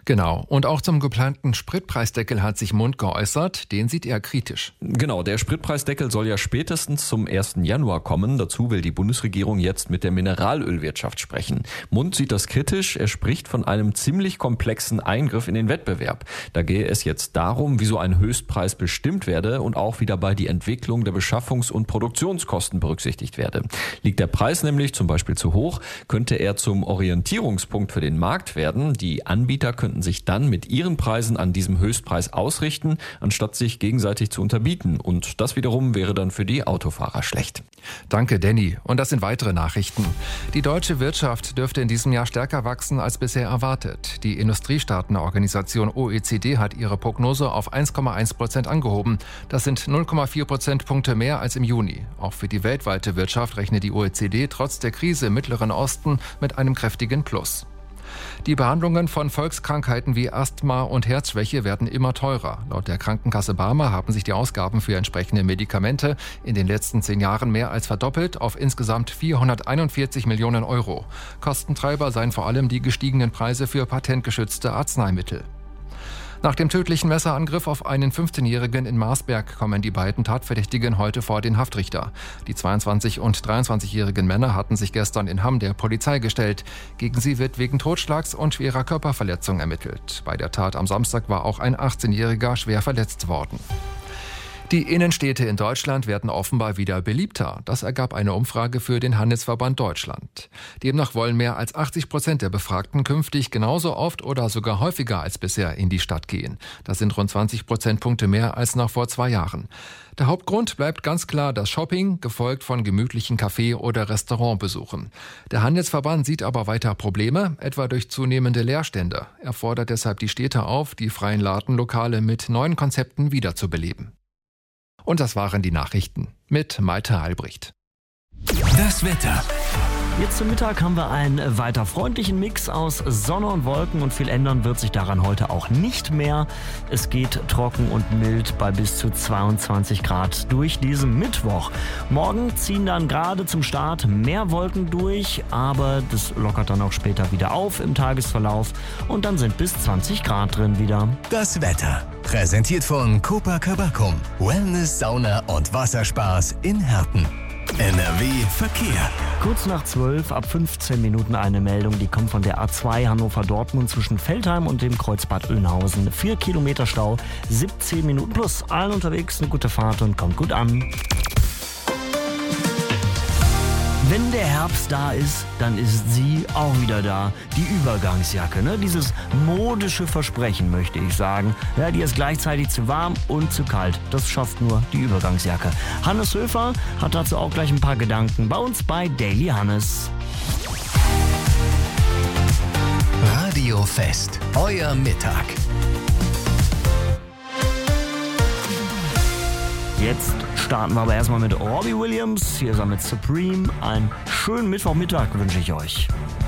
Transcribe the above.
Genau. Und auch zum geplanten Spritpreisdeckel hat sich Mund geäußert. Den sieht er kritisch. Genau, der Spritpreisdeckel soll ja spätestens zum 1. Januar kommen. Dazu will die Bundesregierung jetzt mit der Mineralölwirtschaft sprechen. Mund sieht das kritisch. Er spricht von einem ziemlich komplexen Eingriff in den Wettbewerb. Da gehe es jetzt darum, wie so ein Höchstpreis bestimmt werde und auch wie dabei die Entwicklung der Beschaffungs- und Produktionskosten berücksichtigt werde. Liegt der Preis nämlich zum Beispiel zu hoch, könnte er zum Orientierungspunkt für den Markt werden. Die Anbieter könnten sich dann mit ihren Preisen an diesem Höchstpreis ausrichten, anstatt sich gegenseitig zu unterbieten. Und das wiederum wäre dann für die Autofahrer schlecht. Danke, Danny. Und das sind weitere Nachrichten. Die deutsche Wirtschaft dürfte in diesem Jahr stärker wachsen als bisher erwartet. Die Industriestaatenorganisation OECD hat ihre Prognose auf 1,1% angehoben. Das sind 0,4 Prozentpunkte mehr als im Juni. Auch für die weltweite Wirtschaft rechnet die OECD trotz der Krise im Mittleren Osten mit einem kräftigen Plus. Die Behandlungen von Volkskrankheiten wie Asthma und Herzschwäche werden immer teurer. Laut der Krankenkasse Barmer haben sich die Ausgaben für entsprechende Medikamente in den letzten 10 Jahren mehr als verdoppelt auf insgesamt 441 Millionen Euro. Kostentreiber seien vor allem die gestiegenen Preise für patentgeschützte Arzneimittel. Nach dem tödlichen Messerangriff auf einen 15-Jährigen in Marsberg kommen die beiden Tatverdächtigen heute vor den Haftrichter. Die 22- und 23-jährigen Männer hatten sich gestern in Hamm der Polizei gestellt. Gegen sie wird wegen Totschlags und schwerer Körperverletzung ermittelt. Bei der Tat am Samstag war auch ein 18-Jähriger schwer verletzt worden. Die Innenstädte in Deutschland werden offenbar wieder beliebter. Das ergab eine Umfrage für den Handelsverband Deutschland. Demnach wollen mehr als 80% der Befragten künftig genauso oft oder sogar häufiger als bisher in die Stadt gehen. Das sind rund 20 Prozentpunkte mehr als noch vor 2 Jahren. Der Hauptgrund bleibt ganz klar das Shopping, gefolgt von gemütlichen Café- oder Restaurantbesuchen. Der Handelsverband sieht aber weiter Probleme, etwa durch zunehmende Leerstände. Er fordert deshalb die Städte auf, die freien Ladenlokale mit neuen Konzepten wiederzubeleben. Und das waren die Nachrichten mit Malte Albrecht. Das Wetter. Jetzt zum Mittag haben wir einen weiter freundlichen Mix aus Sonne und Wolken und viel ändern wird sich daran heute auch nicht mehr. Es geht trocken und mild bei bis zu 22 Grad durch diesen Mittwoch. Morgen ziehen dann gerade zum Start mehr Wolken durch, aber das lockert dann auch später wieder auf im Tagesverlauf und dann sind bis 20 Grad drin wieder. Das Wetter. Präsentiert von Copacabana. Wellness, Sauna und Wasserspaß in Herten. NRW Verkehr. Kurz nach 12, ab 15 Minuten eine Meldung, die kommt von der A2 Hannover-Dortmund zwischen Veltheim und dem Kreuzbad Oeynhausen. 4 Kilometer Stau, 17 Minuten plus. Allen unterwegs eine gute Fahrt und kommt gut an. Wenn der Herbst da ist, dann ist sie auch wieder da. Die Übergangsjacke, ne? Dieses modische Versprechen, möchte ich sagen. Ja, die ist gleichzeitig zu warm und zu kalt. Das schafft nur die Übergangsjacke. Hannes Höfer hat dazu auch gleich ein paar Gedanken bei uns bei Daily Hannes. Radio Fest. Euer Mittag. Jetzt starten wir aber erstmal mit Robbie Williams. Hier ist er mit Supreme. Einen schönen Mittwochmittag wünsche ich euch.